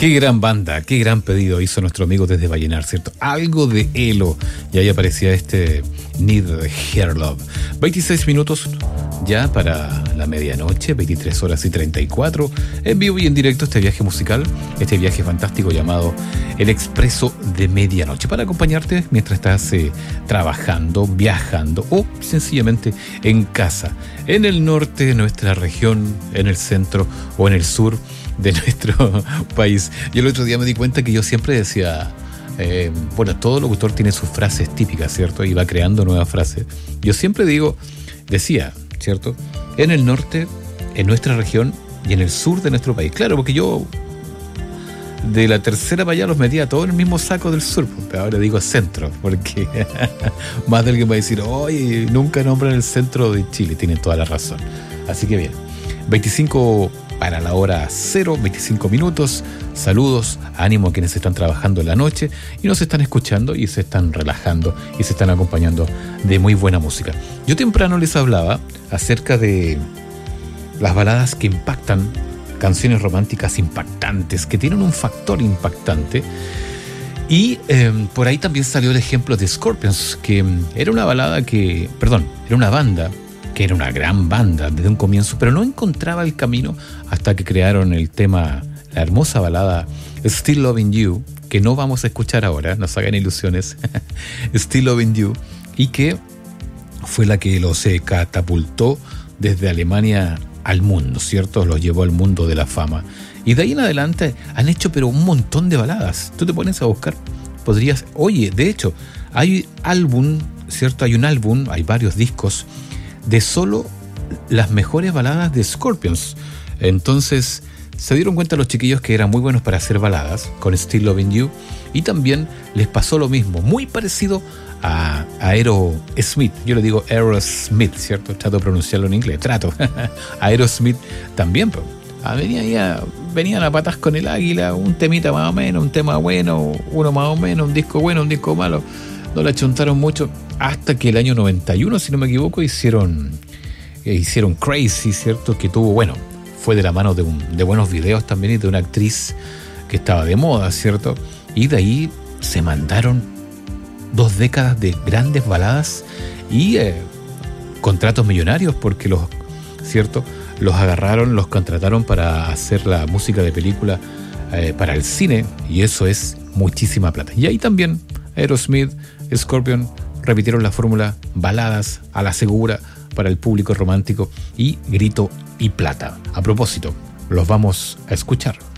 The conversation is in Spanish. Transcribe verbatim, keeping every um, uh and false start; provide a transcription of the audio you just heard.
Qué gran banda, qué gran pedido hizo nuestro amigo desde Vallenar, ¿cierto? Algo de Elo. Y ahí aparecía este Need Hair Love. veintiséis minutos ya para la medianoche, veintitrés horas y treinta y cuatro. En vivo y en directo este viaje musical, este viaje fantástico llamado El Expreso de Medianoche. Para acompañarte mientras estás eh, trabajando, viajando o sencillamente en casa. En el norte de nuestra región, en el centro o en el sur de nuestro país. Yo el otro día me di cuenta que yo siempre decía, eh, bueno, todo locutor tiene sus frases típicas, ¿cierto? Y va creando nuevas frases. Yo siempre digo, decía, ¿cierto? En el norte, en nuestra región y en el sur de nuestro país. Claro, porque yo de la tercera para allá los metía todos en el mismo saco del sur, pero ahora digo centro, porque más de alguien va a decir, oye, nunca nombran el centro de Chile. Tienen toda la razón. Así que bien, veinticinco para la hora cero, veinticinco minutos. Saludos, ánimo a quienes están trabajando en la noche y nos están escuchando y se están relajando y se están acompañando de muy buena música. Yo temprano les hablaba acerca de las baladas que impactan, canciones románticas impactantes, que tienen un factor impactante. Y eh, por ahí también salió el ejemplo de Scorpions, que era una balada que, perdón, era una banda que era una gran banda desde un comienzo, pero no encontraba el camino hasta que crearon el tema, la hermosa balada Still Loving You, que no vamos a escuchar ahora, no se hagan ilusiones, Still Loving You, y que fue la que los eh, catapultó desde Alemania al mundo, ¿cierto? Los llevó al mundo de la fama. Y de ahí en adelante han hecho pero un montón de baladas. Tú te pones a buscar, podrías... Oye, de hecho, hay álbum, ¿cierto? Hay un álbum, hay varios discos de solo las mejores baladas de Scorpions. Entonces se dieron cuenta los chiquillos que eran muy buenos para hacer baladas con Still Loving You, y también les pasó lo mismo, muy parecido a, a Aerosmith. Yo le digo Aerosmith, ¿cierto? Trato de pronunciarlo en inglés, trato. Aerosmith también, pero venían, venían a patas con el águila, un temita más o menos, un tema bueno, uno más o menos, un disco bueno, un disco malo. No la chuntaron mucho hasta que el año noventa y uno, si no me equivoco, hicieron eh, hicieron Crazy, ¿cierto? Que tuvo, bueno, fue de la mano de, un, de buenos videos también y de una actriz que estaba de moda, ¿cierto? Y de ahí se mandaron dos décadas de grandes baladas y eh, contratos millonarios, porque los, ¿cierto? Los agarraron, los contrataron para hacer la música de película eh, para el cine, y eso es muchísima plata. Y ahí también Aerosmith, Scorpion repitieron la fórmula, baladas a la segura para el público romántico y grito y plata. A propósito, los vamos a escuchar.